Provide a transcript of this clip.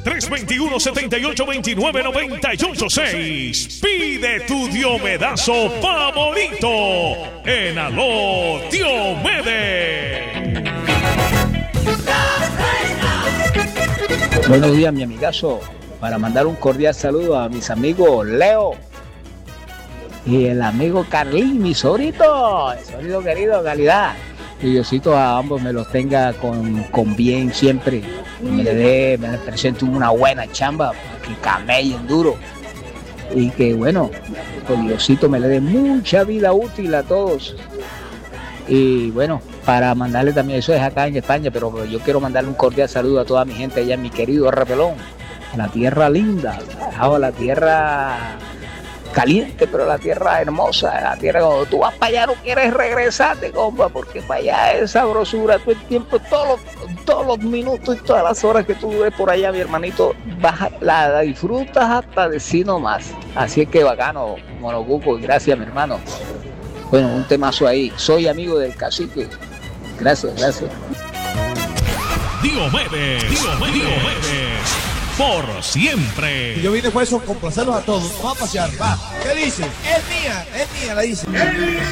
321-7829-986. Pide tu Diomedazo favorito en Aló Diomedes. Buenos días, mi amigazo. Para mandar un cordial saludo a mis amigos Leo y el amigo Carlín, mi sobrito querido, calidad. Y Diosito a ambos me los tenga con bien siempre. Me les presente una buena chamba, que camellen duro. Y que bueno, que Diosito me le dé mucha vida útil a todos. Y bueno, para mandarle también, eso es acá en España, pero yo quiero mandarle un cordial saludo a toda mi gente allá en mi querido Repelón, la tierra linda, la tierra caliente, pero la tierra hermosa, la tierra cuando tú vas para allá no quieres regresarte, compa, porque para allá es sabrosura todo el tiempo, todos los minutos y todas las horas que tú ves por allá, mi hermanito, la disfrutas hasta decir no más. Así es que bacano, Monocuco, y gracias, mi hermano. Bueno, un temazo ahí. Soy amigo del cacique. Gracias. Diomedes. Por siempre. Yo vine por eso, complacerlos a todos. Vamos a pasear, va. ¿Qué dice? Es mía, la dice.